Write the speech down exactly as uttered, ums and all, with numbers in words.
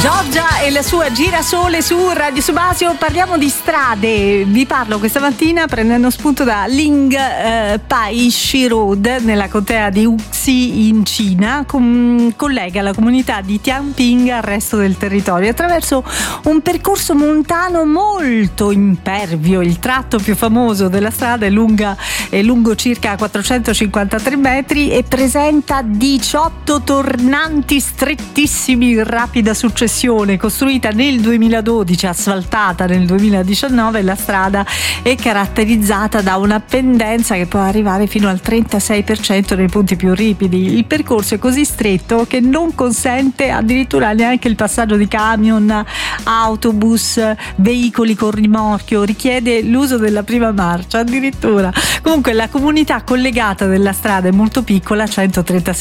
Giorgia e la sua girasole su Radio Subasio. Parliamo di strade. Vi parlo questa mattina prendendo spunto da Ling eh, Paishi Road nella contea di Uxi in Cina. Com- collega la comunità di Tianping al resto del territorio attraverso un percorso montano molto impervio. Il tratto più famoso della strada è, lunga, è lungo circa quattrocentocinquantatré metri e presenta diciotto tornanti strettissimi in rapida successione. Costruita nel duemiladodici, asfaltata nel duemiladiciannove, la strada è caratterizzata da una pendenza che può arrivare fino al trentasei per cento nei punti più ripidi. Il percorso è così stretto che non consente addirittura neanche il passaggio di camion, autobus, veicoli con rimorchio, richiede l'uso della prima marcia addirittura. Comunque la comunità collegata della strada è molto piccola, centotrentasei